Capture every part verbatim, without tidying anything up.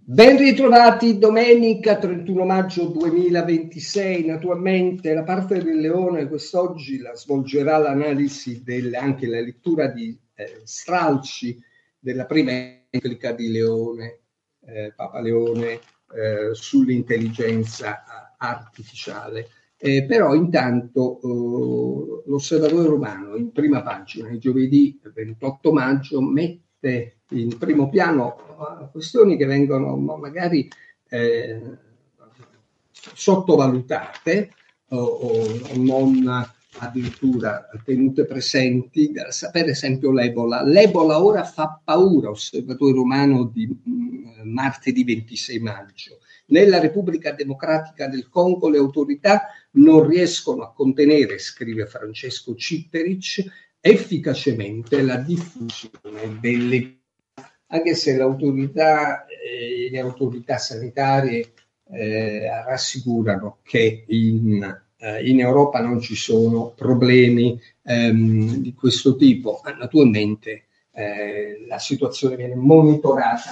Ben ritrovati, domenica trentuno maggio duemilaventisei. Naturalmente la parte del Leone quest'oggi la svolgerà l'analisi del, anche la lettura di eh, stralci della prima enciclica di Leone, eh, Papa Leone, eh, sull'intelligenza artificiale. Eh, però intanto eh, l'Osservatore Romano in prima pagina, il giovedì ventotto maggio, mette in primo piano questioni che vengono magari eh, sottovalutate o, o non addirittura tenute presenti. Per esempio l'Ebola. L'Ebola ora fa paura, Osservatore Romano di mh, martedì ventisei maggio. Nella Repubblica Democratica del Congo le autorità non riescono a contenere, scrive Francesco Citteric, efficacemente la diffusione delle, anche se l'autorità, eh, le autorità sanitarie eh, rassicurano che in, eh, in Europa non ci sono problemi ehm, di questo tipo. Naturalmente eh, la situazione viene monitorata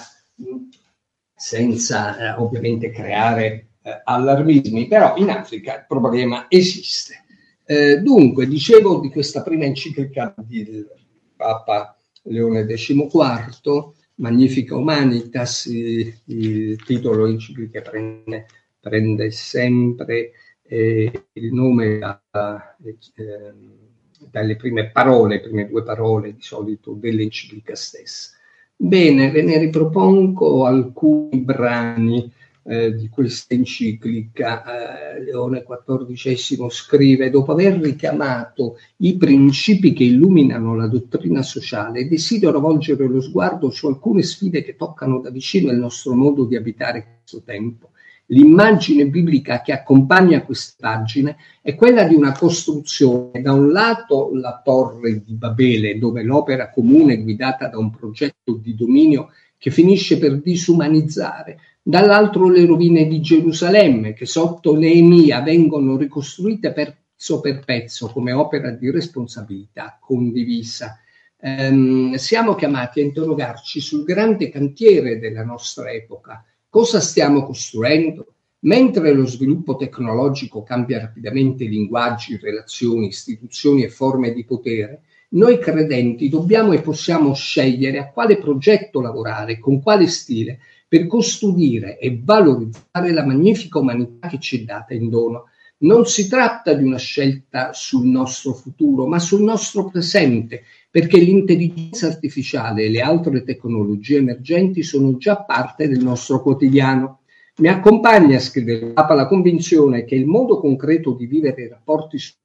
senza eh, ovviamente creare eh, allarmismi, però in Africa il problema esiste. Eh, dunque, dicevo di questa prima enciclica del Papa Leone quattordici, Magnifica Humanitas, il, il titolo enciclica prende, prende sempre eh, il nome da, eh, dalle prime parole, prime due parole di solito dell'enciclica stessa. Bene, ve ne ripropongo alcuni brani eh, di questa enciclica. Eh, Leone quattordicesimo scrive: dopo aver richiamato i principi che illuminano la dottrina sociale, desidero volgere lo sguardo su alcune sfide che toccano da vicino il nostro modo di abitare questo tempo. L'immagine biblica che accompagna queste pagine è quella di una costruzione, da un lato la Torre di Babele, dove l'opera comune è guidata da un progetto di dominio che finisce per disumanizzare, dall'altro le rovine di Gerusalemme, che sotto Neemia vengono ricostruite pezzo per pezzo come opera di responsabilità condivisa. Ehm, siamo chiamati a interrogarci sul grande cantiere della nostra epoca. Cosa stiamo costruendo? Mentre lo sviluppo tecnologico cambia rapidamente linguaggi, relazioni, istituzioni e forme di potere, noi credenti dobbiamo e possiamo scegliere a quale progetto lavorare, con quale stile, per custodire e valorizzare la magnifica umanità che ci è data in dono. Non si tratta di una scelta sul nostro futuro, ma sul nostro presente, perché l'intelligenza artificiale e le altre tecnologie emergenti sono già parte del nostro quotidiano. Mi accompagna, scrive il Papa, la convinzione che il modo concreto di vivere i rapporti su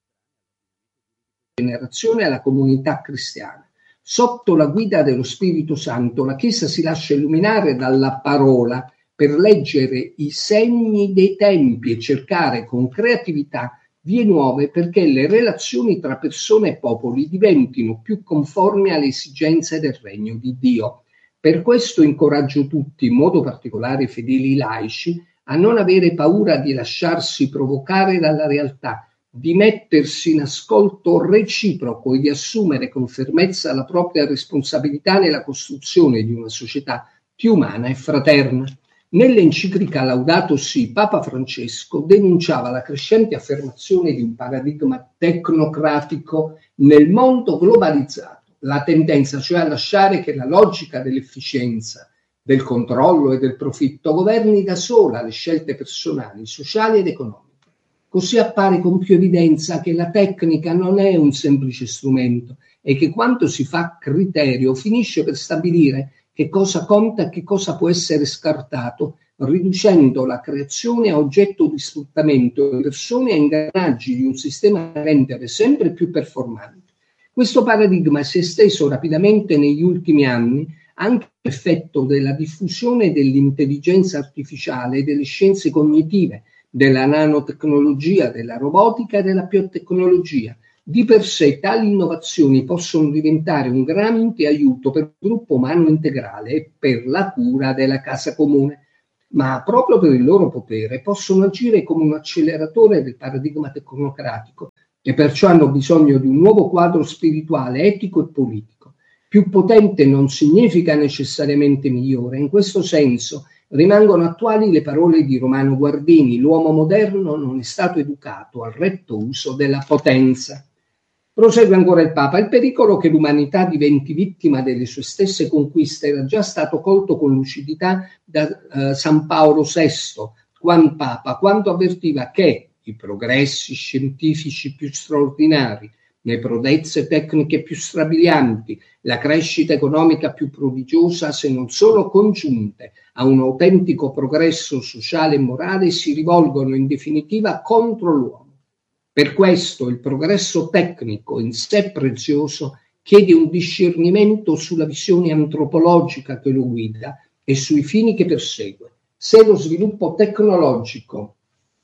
generazione è la comunità cristiana. Sotto la guida dello Spirito Santo, la Chiesa si lascia illuminare dalla parola per leggere i segni dei tempi e cercare con creatività vie nuove perché le relazioni tra persone e popoli diventino più conformi alle esigenze del regno di Dio. Per questo incoraggio tutti, in modo particolare i fedeli laici, a non avere paura di lasciarsi provocare dalla realtà, di mettersi in ascolto reciproco e di assumere con fermezza la propria responsabilità nella costruzione di una società più umana e fraterna. Nell'enciclica Laudato Si, Papa Francesco denunciava la crescente affermazione di un paradigma tecnocratico nel mondo globalizzato, la tendenza cioè a lasciare che la logica dell'efficienza, del controllo e del profitto governi da sola le scelte personali, sociali ed economiche. Così appare con più evidenza che la tecnica non è un semplice strumento e che quanto si fa criterio finisce per stabilire che cosa conta e che cosa può essere scartato, riducendo la creazione a oggetto di sfruttamento e persone a ingranaggi di un sistema da rendere sempre più performante. Questo paradigma si è esteso rapidamente negli ultimi anni anche per effetto della diffusione dell'intelligenza artificiale e delle scienze cognitive, della nanotecnologia, della robotica e della biotecnologia. Di per sé tali innovazioni possono diventare un grande aiuto per il gruppo umano integrale e per la cura della casa comune, ma proprio per il loro potere possono agire come un acceleratore del paradigma tecnocratico e perciò hanno bisogno di un nuovo quadro spirituale, etico e politico. Più potente non significa necessariamente migliore. In questo senso rimangono attuali le parole di Romano Guardini: l'uomo moderno non è stato educato al retto uso della potenza. Prosegue ancora il Papa: il pericolo che l'umanità diventi vittima delle sue stesse conquiste era già stato colto con lucidità da eh, San Paolo sesto, quan Papa, quando avvertiva che i progressi scientifici più straordinari, le prodezze tecniche più strabilianti, la crescita economica più prodigiosa, se non sono congiunte a un autentico progresso sociale e morale, si rivolgono in definitiva contro l'uomo. Per questo il progresso tecnico, in sé prezioso, chiede un discernimento sulla visione antropologica che lo guida e sui fini che persegue. Se lo sviluppo tecnologico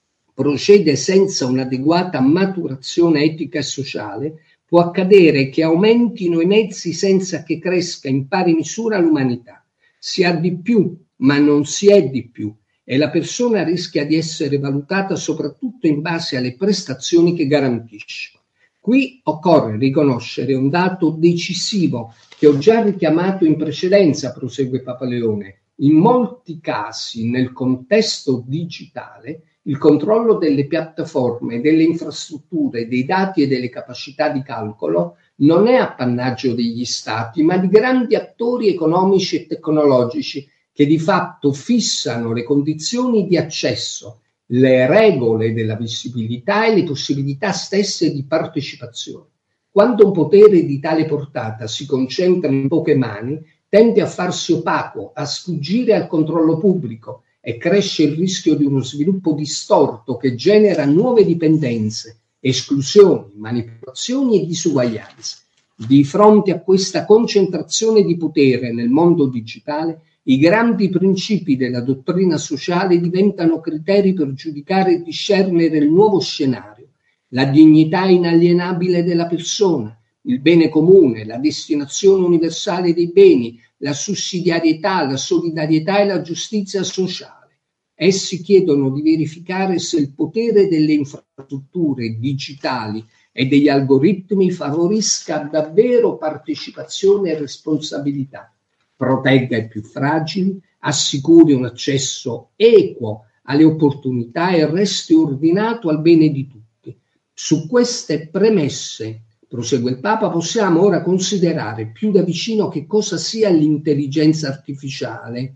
procede senza un'adeguata maturazione etica e sociale, può accadere che aumentino i mezzi senza che cresca in pari misura l'umanità. Si ha di più, ma non si è di più, e la persona rischia di essere valutata soprattutto in base alle prestazioni che garantisce. Qui occorre riconoscere un dato decisivo che ho già richiamato in precedenza, prosegue Papa Leone. In molti casi, nel contesto digitale, il controllo delle piattaforme, delle infrastrutture, dei dati e delle capacità di calcolo non è appannaggio degli stati, ma di grandi attori economici e tecnologici che di fatto fissano le condizioni di accesso, le regole della visibilità e le possibilità stesse di partecipazione. Quando un potere di tale portata si concentra in poche mani, tende a farsi opaco, a sfuggire al controllo pubblico, e cresce il rischio di uno sviluppo distorto che genera nuove dipendenze, esclusioni, manipolazioni e disuguaglianze. Di fronte a questa concentrazione di potere nel mondo digitale, i grandi principi della dottrina sociale diventano criteri per giudicare e discernere il nuovo scenario, la dignità inalienabile della persona, il bene comune, la destinazione universale dei beni, la sussidiarietà, la solidarietà e la giustizia sociale. Essi chiedono di verificare se il potere delle infrastrutture digitali e degli algoritmi favorisca davvero partecipazione e responsabilità, protegga i più fragili, assicuri un accesso equo alle opportunità e resti ordinato al bene di tutti. Su queste premesse, prosegue il Papa, possiamo ora considerare più da vicino che cosa sia l'intelligenza artificiale,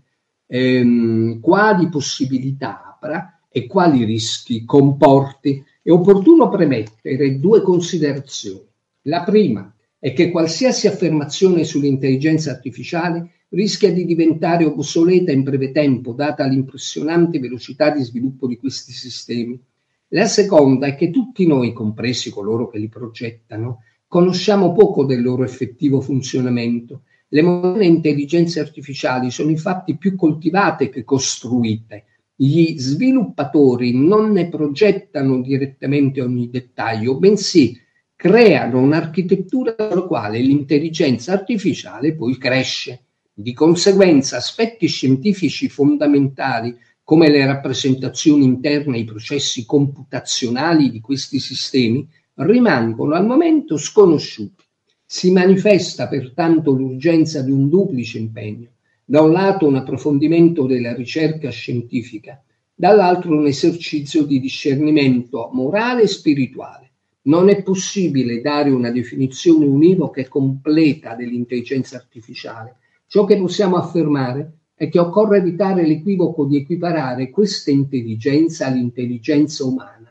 ehm, quali possibilità apra e quali rischi comporti. È opportuno premettere due considerazioni. La prima è che qualsiasi affermazione sull'intelligenza artificiale rischia di diventare obsoleta in breve tempo, data l'impressionante velocità di sviluppo di questi sistemi. La seconda è che tutti noi, compresi coloro che li progettano, conosciamo poco del loro effettivo funzionamento. Le moderne intelligenze artificiali sono infatti più coltivate che costruite. Gli sviluppatori non ne progettano direttamente ogni dettaglio, bensì creano un'architettura sulla quale l'intelligenza artificiale poi cresce. Di conseguenza, aspetti scientifici fondamentali come le rappresentazioni interne e i processi computazionali di questi sistemi rimangono al momento sconosciuti. Si manifesta pertanto l'urgenza di un duplice impegno: da un lato un approfondimento della ricerca scientifica, dall'altro un esercizio di discernimento morale e spirituale. Non è possibile dare una definizione univoca e completa dell'intelligenza artificiale. Ciò che possiamo affermare è che occorre evitare l'equivoco di equiparare questa intelligenza all'intelligenza umana.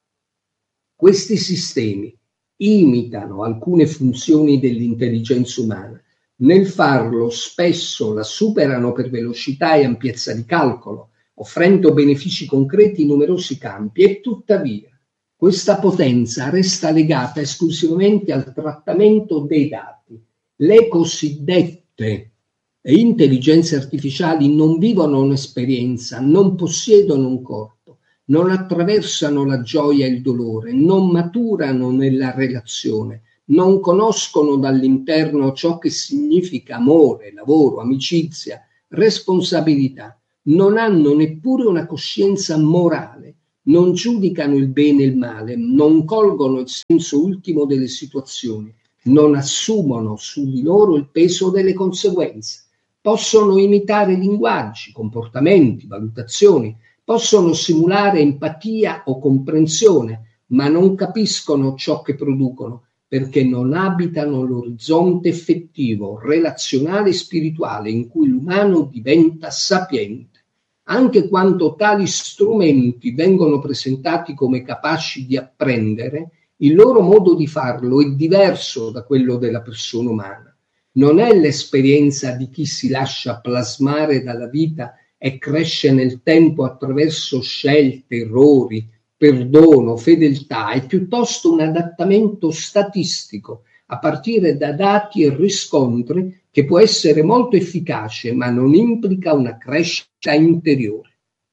Questi sistemi imitano alcune funzioni dell'intelligenza umana. Nel farlo spesso la superano per velocità e ampiezza di calcolo, offrendo benefici concreti in numerosi campi, e tuttavia questa potenza resta legata esclusivamente al trattamento dei dati. Le cosiddette intelligenze artificiali non vivono un'esperienza, non possiedono un corpo, non attraversano la gioia e il dolore, non maturano nella relazione, non conoscono dall'interno ciò che significa amore, lavoro, amicizia, responsabilità, non hanno neppure una coscienza morale, non giudicano il bene e il male, non colgono il senso ultimo delle situazioni, non assumono su di loro il peso delle conseguenze. possono imitare linguaggi, comportamenti, valutazioni, possono simulare empatia o comprensione, ma non capiscono ciò che producono, perché non abitano l'orizzonte effettivo, relazionale e spirituale in cui l'umano diventa sapiente. Anche quando tali strumenti vengono presentati come capaci di apprendere, il loro modo di farlo è diverso da quello della persona umana. Non è l'esperienza di chi si lascia plasmare dalla vita e cresce nel tempo attraverso scelte, errori, perdono, fedeltà, è piuttosto un adattamento statistico a partire da dati e riscontri che può essere molto efficace, ma non implica una crescita interiore.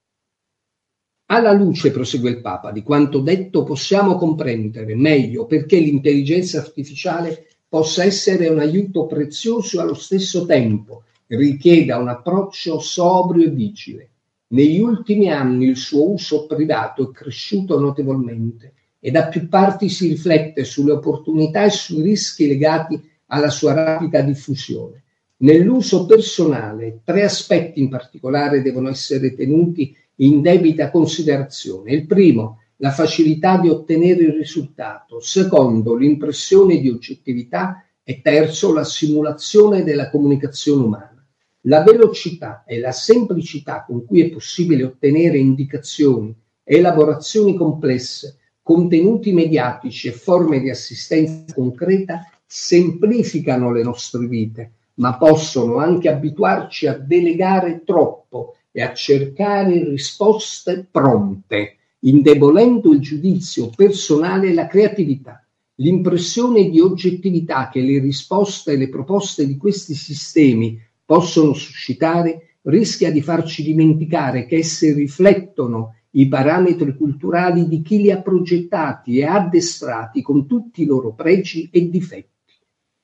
Alla luce, prosegue il Papa, di quanto detto possiamo comprendere meglio perché l'intelligenza artificiale possa essere un aiuto prezioso e allo stesso tempo richieda un approccio sobrio e vigile. Negli ultimi anni il suo uso privato è cresciuto notevolmente e da più parti si riflette sulle opportunità e sui rischi legati alla sua rapida diffusione. Nell'uso personale, tre aspetti in particolare devono essere tenuti in debita considerazione. Il primo, la facilità di ottenere il risultato. Secondo, l'impressione di oggettività. E terzo, la simulazione della comunicazione umana. La velocità e la semplicità con cui è possibile ottenere indicazioni, elaborazioni complesse, contenuti mediatici e forme di assistenza concreta semplificano le nostre vite, ma possono anche abituarci a delegare troppo e a cercare risposte pronte, indebolendo il giudizio personale e la creatività. L'impressione di oggettività che le risposte e le proposte di questi sistemi possono suscitare rischia di farci dimenticare che esse riflettono i parametri culturali di chi li ha progettati e addestrati con tutti i loro pregi e difetti.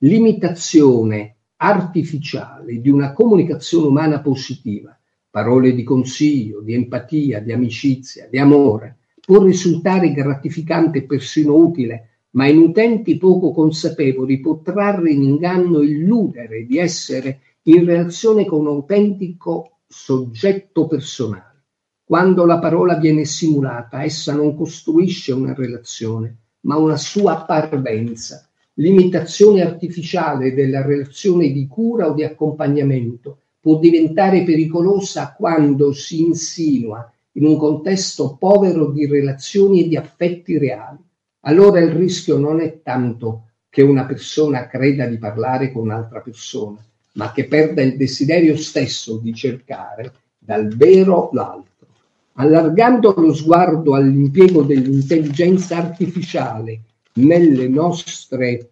L'imitazione artificiale di una comunicazione umana positiva, parole di consiglio, di empatia, di amicizia, di amore, può risultare gratificante e persino utile, ma in utenti poco consapevoli può trarre in inganno e illudere di essere in relazione con un autentico soggetto personale. Quando la parola viene simulata, essa non costruisce una relazione, ma una sua parvenza. L'imitazione artificiale della relazione di cura o di accompagnamento può diventare pericolosa quando si insinua in un contesto povero di relazioni e di affetti reali. Allora il rischio non è tanto che una persona creda di parlare con un'altra persona, ma che perda il desiderio stesso di cercare dal vero l'altro. Allargando lo sguardo all'impiego dell'intelligenza artificiale nelle nostre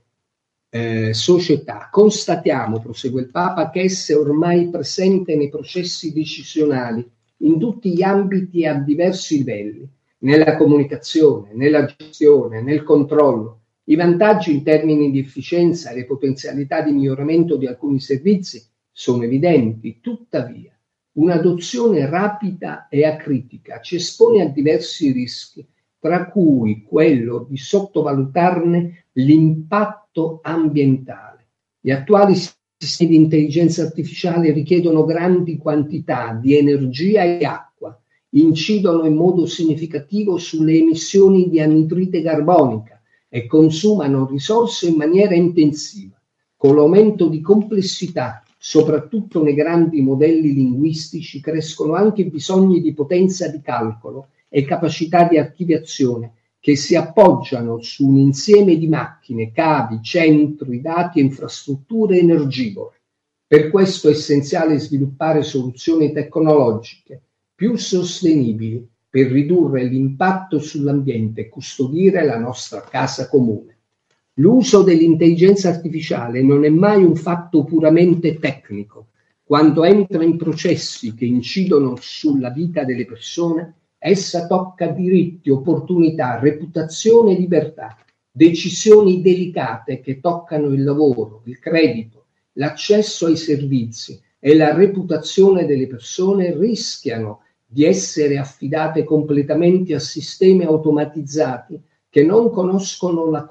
eh, società, constatiamo, prosegue il Papa, che essa è ormai presente nei processi decisionali in tutti gli ambiti e a diversi livelli, nella comunicazione, nella gestione, nel controllo. I vantaggi in termini di efficienza e le potenzialità di miglioramento di alcuni servizi sono evidenti, tuttavia un'adozione rapida e acritica ci espone a diversi rischi, tra cui quello di sottovalutarne l'impatto ambientale. Gli attuali sistemi di intelligenza artificiale richiedono grandi quantità di energia e acqua, incidono in modo significativo sulle emissioni di anidride carbonica e consumano risorse in maniera intensiva. Con l'aumento di complessità, soprattutto nei grandi modelli linguistici, crescono anche i bisogni di potenza di calcolo e capacità di archiviazione che si appoggiano su un insieme di macchine, cavi, centri, dati e infrastrutture energivore. Per questo è essenziale sviluppare soluzioni tecnologiche più sostenibili per ridurre l'impatto sull'ambiente e custodire la nostra casa comune. L'uso dell'intelligenza artificiale non è mai un fatto puramente tecnico. Quando entra in processi che incidono sulla vita delle persone, essa tocca diritti, opportunità, reputazione e libertà, decisioni delicate che toccano il lavoro, il credito, l'accesso ai servizi e la reputazione delle persone rischiano di essere affidate completamente a sistemi automatizzati che non conoscono la